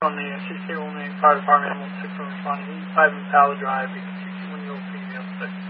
On the CK1 Fire Department, 16 responding, 5 Impala Drive, 61-year-old female, 6.